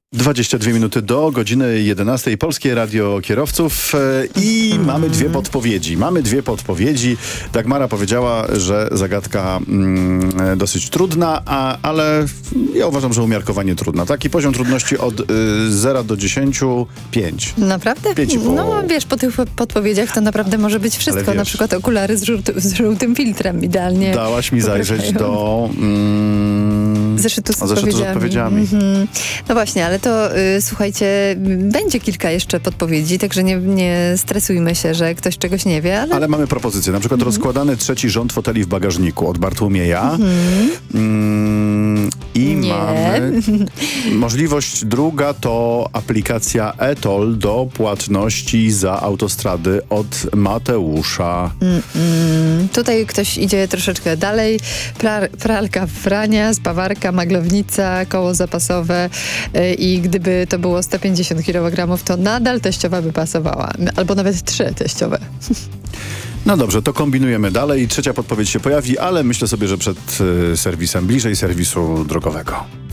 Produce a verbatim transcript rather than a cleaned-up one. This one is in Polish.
dwadzieścia dwie minuty do godziny jedenastej. Polskie Radio Kierowców i mm. mamy dwie podpowiedzi. Mamy dwie podpowiedzi. Dagmara powiedziała, że zagadka mm, dosyć trudna, a, ale ja uważam, że umiarkowanie trudna. Taki poziom trudności od y, zera do dziesięciu, pięć. Naprawdę? pięć i pół. No wiesz, po tych podpowiedziach to naprawdę może być wszystko. Na przykład okulary z, żółty, z żółtym filtrem idealnie. Dałaś mi zajrzeć do... Mm, Zeszytu z zeszytu z odpowiedziami. Mm-hmm. No właśnie, ale to y, słuchajcie, będzie kilka jeszcze podpowiedzi, także nie, nie stresujmy się, że ktoś czegoś nie wie. Ale, ale mamy propozycję. Na przykład mm-hmm. rozkładany trzeci rząd foteli w bagażniku od Bartłomieja. Mm-hmm. Mm, I nie. mamy możliwość druga to aplikacja e-toll do płatności za autostrady od Mateusza. Mm-mm. Tutaj ktoś idzie troszeczkę dalej. Pra, pralka prania, spawarka, maglownica, koło zapasowe yy, i gdyby to było sto pięćdziesiąt kilogramów, to nadal teściowa by pasowała. Albo nawet trzy teściowe. No dobrze, to kombinujemy dalej. Trzecia podpowiedź się pojawi, ale myślę sobie, że przed y, serwisem, bliżej serwisu drogowego.